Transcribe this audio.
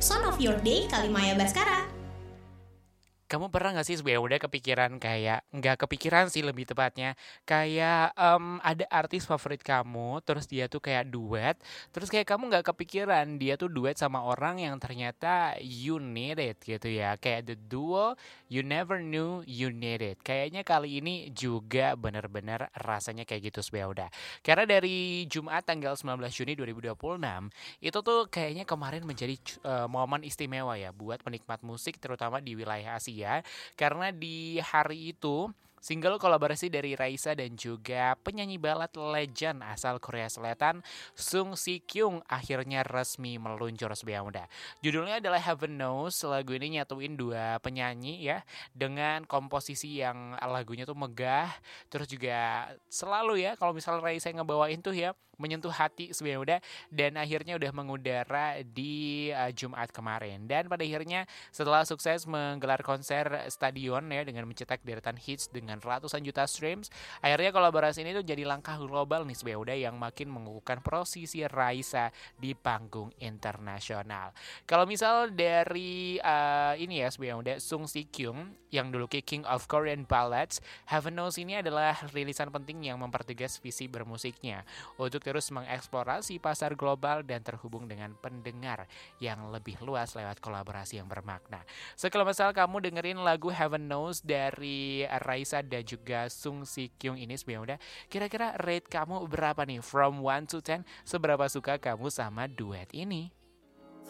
Song of Your Day Kalimaya Baskara. Kamu pernah gak sih sebenarnya udah kepikiran kayak, nggak kepikiran sih lebih tepatnya, kayak ada artis favorit kamu, terus dia tuh kayak duet, terus kayak kamu nggak kepikiran dia tuh duet sama orang yang ternyata you need it gitu ya, kayak the duo you never knew you need it. Kayaknya kali ini juga bener-bener rasanya kayak gitu sebenarnya udah. Karena dari Jumat tanggal 19 Juni 2026, itu tuh kayaknya kemarin menjadi momen istimewa ya buat penikmat musik terutama di wilayah Asia karena di hari itu single kolaborasi dari Raisa dan juga penyanyi balad legend asal Korea Selatan Sung Si Kyung akhirnya resmi meluncur sebagai muda. Judulnya adalah Heaven Knows. Lagu ini nyatuin dua penyanyi ya dengan komposisi yang lagunya tuh megah, terus juga selalu ya kalau misalnya Raisa yang ngebawain tuh ya menyentuh hati sebenarnya udah, dan akhirnya udah mengudara di Jumat kemarin. Dan pada akhirnya setelah sukses menggelar konser stadion ya dengan mencetak deretan hits dengan ratusan juta streams, akhirnya kolaborasi ini tuh jadi langkah global nih sebenarnya udah yang makin mengukuhkan posisi Raisa di panggung internasional. Kalau misal dari ini ya sebenarnya udah Sung Si Kyung yang dulu King of Korean Ballads, Heaven Knows ini adalah rilisan penting yang mempertegas visi bermusiknya untuk terus mengeksplorasi pasar global dan terhubung dengan pendengar yang lebih luas lewat kolaborasi yang bermakna. Kalau misal kamu dengerin lagu Heaven Knows dari Raisa dan juga Sung Si Kyung ini sebenarnya udah, kira-kira rate kamu berapa nih from 1 to 10? Seberapa suka kamu sama duet ini?